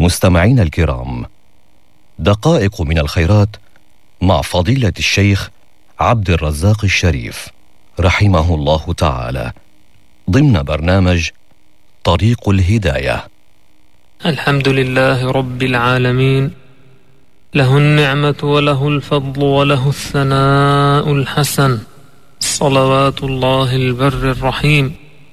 مستمعين الكرام، دقائق من الخيرات مع فضيلة الشيخ عبد الرزاق الشريف رحمه الله تعالى ضمن برنامج طريق الهداية. الحمد لله رب العالمين، له النعمة وله الفضل وله الثناء الحسن، صلوات الله البر الرحيم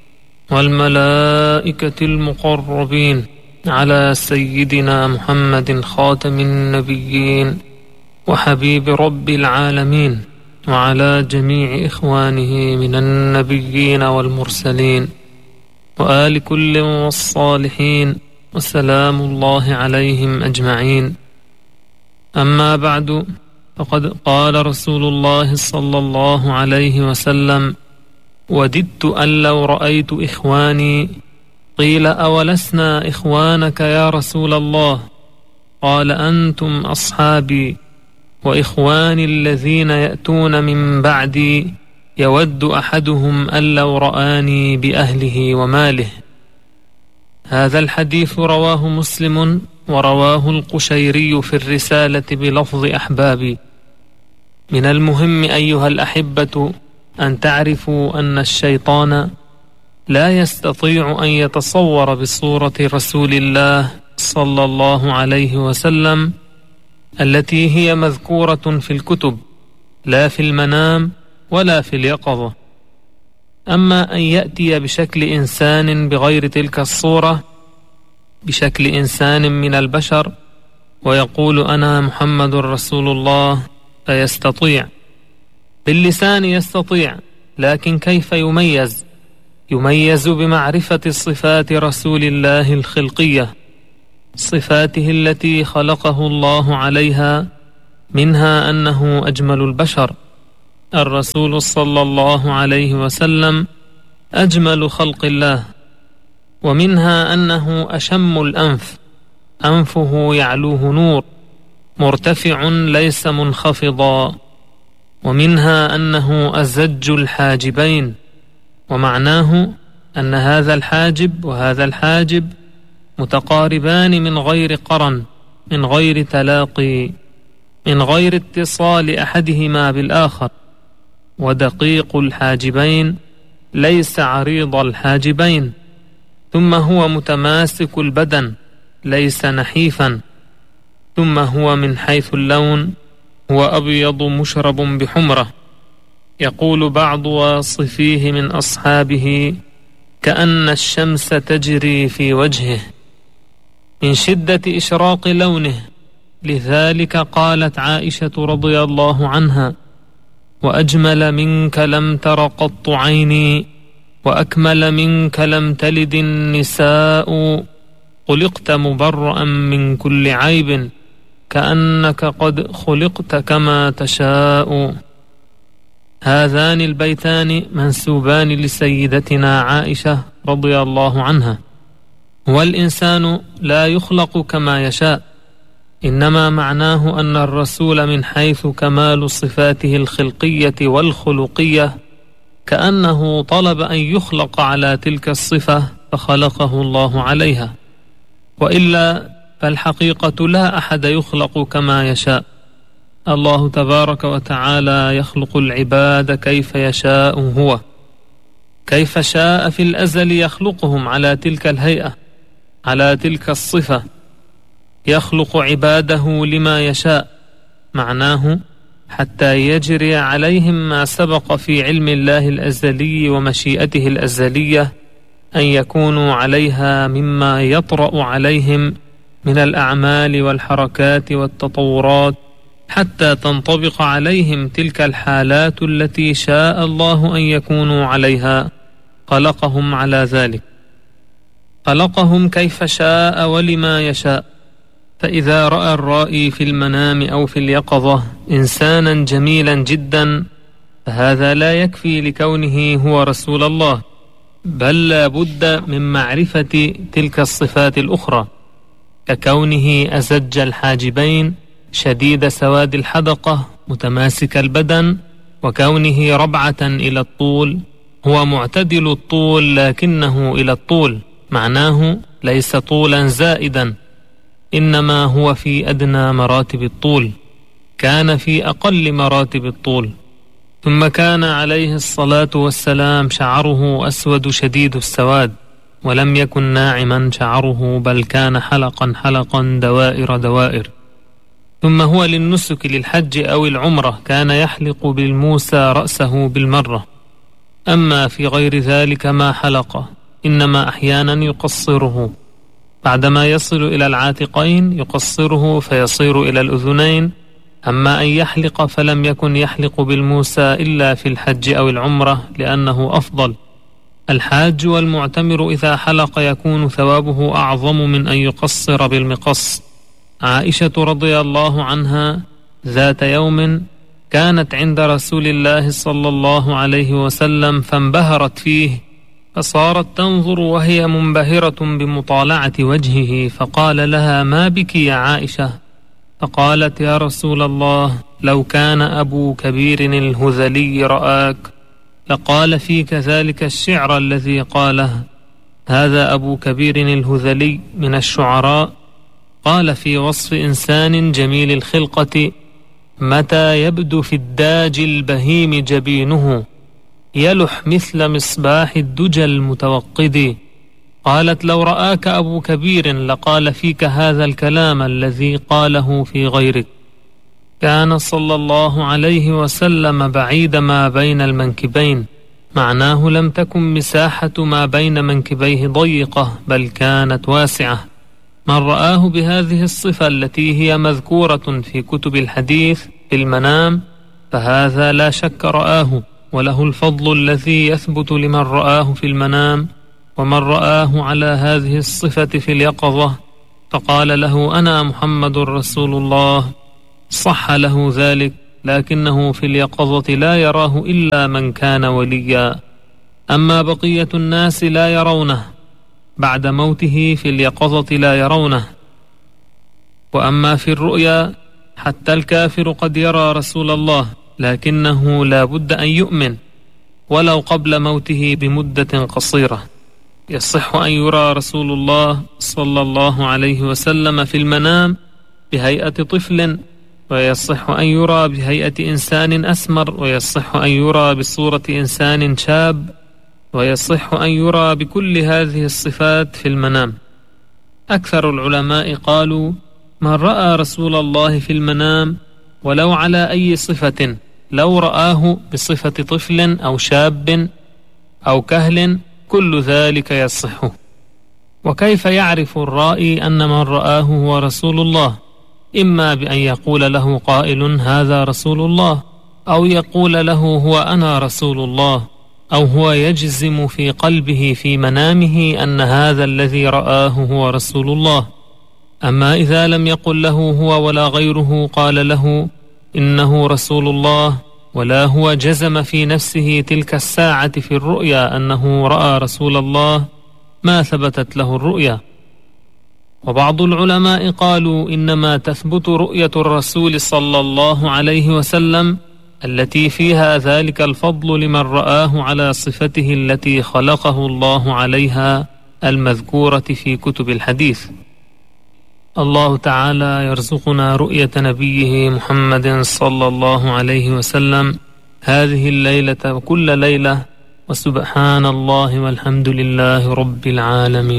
والملائكة المقربين على سيدنا محمد خاتم النبيين وحبيب رب العالمين، وعلى جميع إخوانه من النبيين والمرسلين وآل كل والصالحين، وسلام الله عليهم أجمعين. أما بعد، فقد قال رسول الله صلى الله عليه وسلم: وددت أن لو رأيت إخواني. قيل: أولسنا إخوانك يا رسول الله؟ قال: أنتم أصحابي، وإخواني الذين يأتون من بعدي يود أحدهم أن لو رآني بأهله وماله. هذا الحديث رواه مسلم، ورواه القشيري في الرسالة بلفظ أحبابي. من المهم أيها الأحبة أن تعرفوا أن الشيطان لا يستطيع أن يتصور بصورة رسول الله صلى الله عليه وسلم التي هي مذكورة في الكتب، لا في المنام ولا في اليقظة. أما أن يأتي بشكل إنسان بغير تلك الصورة، بشكل إنسان من البشر، ويقول: أنا محمد رسول الله، فيستطيع باللسان، يستطيع، لكن كيف يميز؟ يميز بمعرفة صفات رسول الله الخلقية، صفاته التي خلقه الله عليها، منها أنه أجمل البشر. الرسول صلى الله عليه وسلم أجمل خلق الله، ومنها أنه أشم الأنف، أنفه يعلوه نور، مرتفع ليس منخفضا. ومنها أنه أزج الحاجبين، ومعناه أن هذا الحاجب وهذا الحاجب متقاربان من غير قرن، من غير تلاقي، من غير اتصال أحدهما بالآخر. ودقيق الحاجبين ليس عريض الحاجبين. ثم هو متماسك البدن، ليس نحيفا. ثم هو من حيث اللون هو أبيض مشرب بحمرة. يقول بعض واصفيه من أصحابه: كأن الشمس تجري في وجهه من شدة إشراق لونه. لذلك قالت عائشة رضي الله عنها: وأجمل منك لم تر قط عيني، وأكمل منك لم تلد النساء، خلقت مبرأ من كل عيب، كأنك قد خلقت كما تشاء. هذان البيتان منسوبان لسيدتنا عائشة رضي الله عنها. والإنسان لا يخلق كما يشاء، إنما معناه أن الرسول من حيث كمال صفاته الخلقية والخلقية كأنه طلب أن يخلق على تلك الصفة فخلقه الله عليها، وإلا فالحقيقة لا أحد يخلق كما يشاء. الله تبارك وتعالى يخلق العباد كيف يشاء هو، كيف شاء في الأزل يخلقهم على تلك الهيئة، على تلك الصفة. يخلق عباده لما يشاء، معناه حتى يجري عليهم ما سبق في علم الله الأزلي ومشيئته الأزلية أن يكونوا عليها مما يطرأ عليهم من الأعمال والحركات والتطورات، حتى تنطبق عليهم تلك الحالات التي شاء الله أن يكونوا عليها. خلقهم على ذلك، خلقهم كيف شاء ولما يشاء. فإذا رأى الرائي في المنام أو في اليقظة إنسانا جميلا جدا، فهذا لا يكفي لكونه هو رسول الله، بل لا بد من معرفة تلك الصفات الأخرى، ككونه أزج الحاجبين، شديد سواد الحدقة، متماسك البدن، وكونه ربعة إلى الطول، هو معتدل الطول لكنه إلى الطول، معناه ليس طولا زائدا. إنما هو في أدنى مراتب الطول، كان في أقل مراتب الطول. ثم كان عليه الصلاة والسلام شعره أسود شديد السواد، ولم يكن ناعما شعره، بل كان حلقا حلقا دوائر دوائر. ثم هو للنسك للحج أو العمرة كان يحلق بالموسى رأسه بالمرة، أما في غير ذلك ما حلق، إنما أحيانا يقصره، بعدما يصل إلى العاتقين يقصره فيصير إلى الأذنين. أما أن يحلق فلم يكن يحلق بالموسى إلا في الحج أو العمرة، لأنه أفضل. الحاج والمعتمر إذا حلق يكون ثوابه أعظم من أن يقصر بالمقص. عائشة رضي الله عنها ذات يوم كانت عند رسول الله صلى الله عليه وسلم فانبهرت فيه، فصارت تنظر وهي منبهرة بمطالعة وجهه، فقال لها: ما بك يا عائشة؟ فقالت: يا رسول الله، لو كان أبو كبير الهذلي رآك لقال فيك ذلك الشعر الذي قاله. هذا أبو كبير الهذلي من الشعراء، قال في وصف إنسان جميل الخلقة: متى يبدو في الداج البهيم جبينه يلح مثل مصباح الدجى المتوقد. قالت: لو رآك أبو كبير لقال فيك هذا الكلام الذي قاله في غيرك. كان صلى الله عليه وسلم بعيد ما بين المنكبين، معناه لم تكن مساحة ما بين منكبيه ضيقة، بل كانت واسعة. من رآه بهذه الصفة التي هي مذكورة في كتب الحديث في المنام فهذا لا شك رآه، وله الفضل الذي يثبت لمن رآه في المنام. ومن رآه على هذه الصفة في اليقظة فقال له: أنا محمد رسول الله، صح له ذلك، لكنه في اليقظة لا يراه إلا من كان وليا، أما بقية الناس لا يرونه، بعد موته في اليقظة لا يرونه. وأما في الرؤيا حتى الكافر قد يرى رسول الله، لكنه لا بد أن يؤمن ولو قبل موته بمدة قصيرة. يصح أن يرى رسول الله صلى الله عليه وسلم في المنام بهيئة طفل، ويصح أن يرى بهيئة إنسان أسمر، ويصح أن يرى بصورة إنسان شاب، ويصح أن يرى بكل هذه الصفات في المنام. أكثر العلماء قالوا: من رأى رسول الله في المنام ولو على أي صفة، لو رآه بصفة طفل أو شاب أو كهل، كل ذلك يصح. وكيف يعرف الرائي أن من رآه هو رسول الله؟ إما بأن يقول له قائل: هذا رسول الله، أو يقول له: هو أنا رسول الله، أو هو يجزم في قلبه في منامه أن هذا الذي رآه هو رسول الله. أما إذا لم يقل له هو ولا غيره قال له إنه رسول الله، ولا هو جزم في نفسه تلك الساعة في الرؤيا أنه رأى رسول الله، ما ثبتت له الرؤيا. وبعض العلماء قالوا: إنما تثبت رؤية الرسول صلى الله عليه وسلم التي فيها ذلك الفضل لمن رآه على صفته التي خلقه الله عليها المذكورة في كتب الحديث. الله تعالى يرزقنا رؤية نبيه محمد صلى الله عليه وسلم هذه الليلة وكل ليلة، وسبحان الله والحمد لله رب العالمين.